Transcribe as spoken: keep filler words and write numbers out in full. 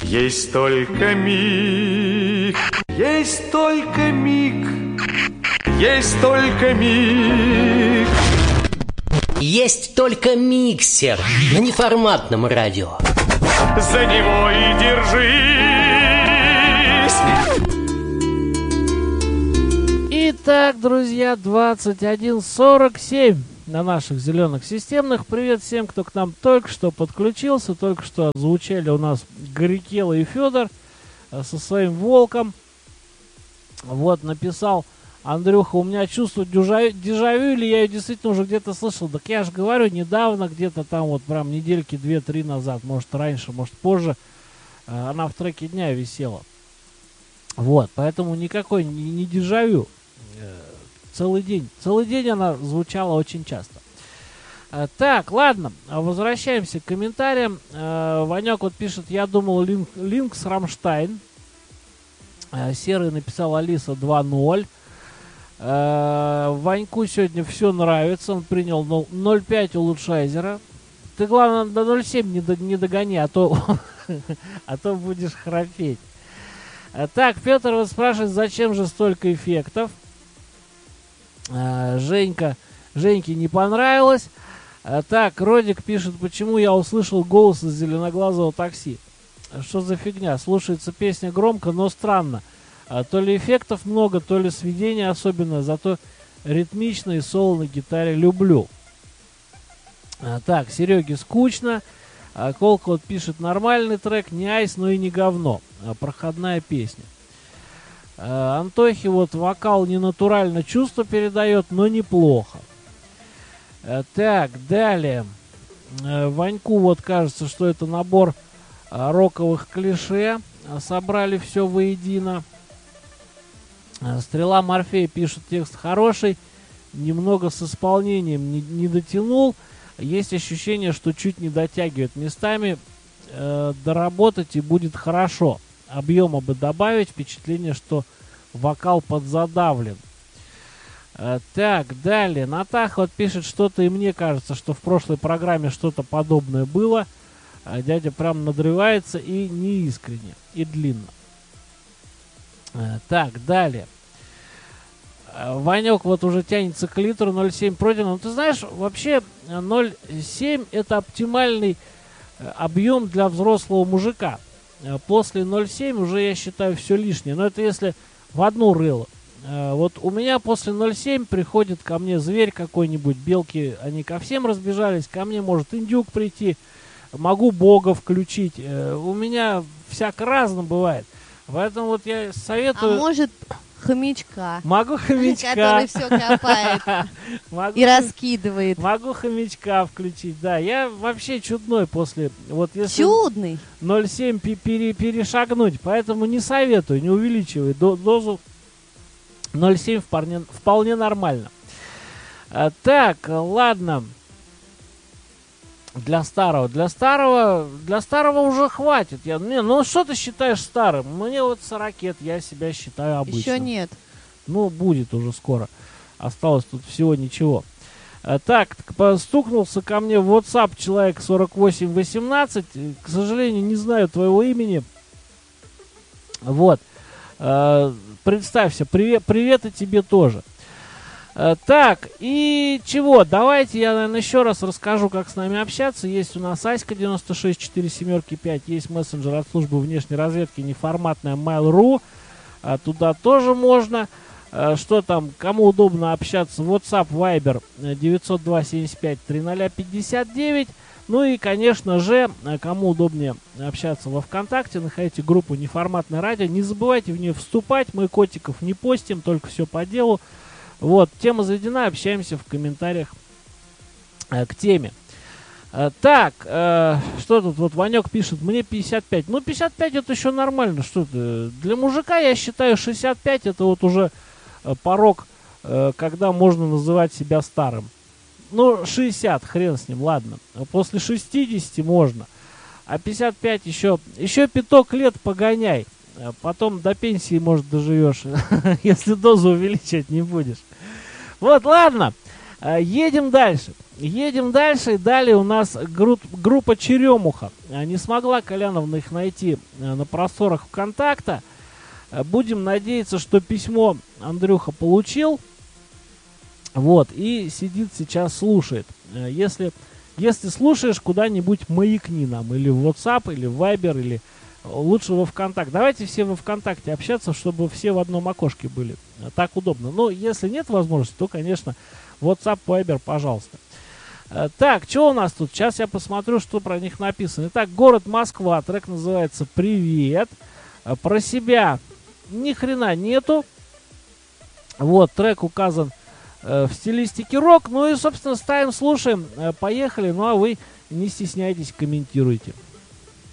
Есть только миг, есть только миг, есть только миг. Есть только миксер на неформатном радио. За него и держись. Итак, друзья, двадцать один сорок семь на наших зеленых системных. Привет всем, кто к нам только что подключился. Только что звучали у нас Горикела и Федор со своим волком. Вот, написал Андрюха, у меня чувство дежавю, дежавю, или я ее действительно уже где-то слышал. Так я же говорю, недавно, где-то там вот прям недельки две-три назад, может раньше, может позже, она в треке дня висела. Вот, поэтому никакой не, не дежавю. Целый день. Целый день она звучала очень часто. Так, ладно, возвращаемся к комментариям. Ванек вот пишет, я думал Линк, Линкс Рамштайн. Серый написал Алиса два ноль. Ваньку сегодня все нравится. Он принял ноль пять улучшайзера. Ты, главное, до ноль семь не, до, не догони, а то, а то будешь храпеть. Так, Петр вот спрашивает, зачем же столько эффектов. Женька, Женьке не понравилось. Так, Родик пишет, почему я услышал голос из зеленоглазого такси. Что за фигня? Слушается песня громко, но странно. То ли эффектов много, то ли сведения особенно, зато ритмично и соло на гитаре люблю. Так, Сереге скучно. Колка вот пишет, нормальный трек, не айс, но и не говно. Проходная песня. Антохи вот вокал ненатурально чувство передает, но неплохо. Так, далее. Ваньку вот кажется, что это набор роковых клише. Собрали все воедино. Стрела Морфея пишет, текст хороший. Немного с исполнением не, не дотянул. Есть ощущение, что чуть не дотягивает. Местами э, доработать и будет хорошо. Объема бы добавить, впечатление, что вокал подзадавлен. Э, так, далее. Натаха вот пишет, что-то и мне кажется, что в прошлой программе что-то подобное было. А дядя прям надрывается и неискренне, и длинно. Э, так, далее. Э, Ванек вот уже тянется к литру, ноль семь пройдено. Ну, ты знаешь, вообще ноль семь это оптимальный объем для взрослого мужика. После ноль семь уже, я считаю, все лишнее. Но это если в одну рыло. Вот у меня после ноль семь приходит ко мне зверь какой-нибудь. Белки, они ко всем разбежались. Ко мне может индюк прийти. Могу бога включить. У меня всяко разно бывает. Поэтому вот я советую... А может... Хомячка. Могу хомячка. Который все копает могу, и раскидывает. Могу хомячка включить, да. Я вообще чудной после... Вот если Чудный? ноль семь пере, перешагнуть, поэтому не советую, не увеличивай дозу. ноль семь вполне, вполне нормально. А, так, ладно. Для старого. Для старого, для старого уже хватит. Я, не, ну что ты считаешь старым? Мне вот сорок лет, я себя считаю обычным. Еще нет. Ну, будет уже скоро. Осталось тут всего ничего. А, так, стукнулся ко мне в WhatsApp человек сорок восемь восемнадцать. К сожалению, не знаю твоего имени. Вот. А, представься, привет, привет и тебе тоже. Так, и чего, давайте я, наверное, еще раз расскажу, как с нами общаться. Есть у нас Аська девяносто шесть четыре семь пять, есть мессенджер от службы внешней разведки неформатная Mail.ru, а, туда тоже можно. А, что там, кому удобно общаться, WhatsApp, Viber девятьсот два семьдесят пять тридцать пятьдесят девять. Ну и, конечно же, кому удобнее общаться во ВКонтакте, находите группу Неформатное радио. Не забывайте в нее вступать, мы котиков не постим, только все по делу. Вот, тема заведена, общаемся в комментариях э, к теме. Э, так, э, что тут вот Ванек пишет, мне пятьдесят пять. Ну, пятьдесят пять это еще нормально, что ты. Для мужика, я считаю, шестьдесят пять это вот уже э, порог, э, когда можно называть себя старым. Ну, шестьдесят, хрен с ним, ладно. После шестидесяти можно. А пятьдесят пять еще, еще пяток лет погоняй. Потом до пенсии, может, доживешь, если дозу увеличивать не будешь. Вот, ладно, едем дальше. едем дальше. Далее у нас гру- группа Черемуха. А, Не смогла Коляновна их найти а, на просторах ВКонтакта. А, Будем надеяться, что письмо Андрюха получил. Вот, и сидит сейчас, слушает. А, Если, если слушаешь, куда-нибудь маякни нам. Или в WhatsApp, или в Viber, или лучше во ВКонтакте. Давайте все во ВКонтакте общаться, чтобы все в одном окошке были. А, Так удобно. Но если нет возможности, то, конечно, WhatsApp, Viber, пожалуйста. А, Так, что у нас тут? Сейчас я посмотрю, что про них написано. Итак, город Москва. Трек называется «Привет». А, Про себя ни хрена нету. Вот, трек указан э, в стилистике рок. Ну и, собственно, ставим, слушаем. Э, Поехали. Ну а вы не стесняйтесь, комментируйте.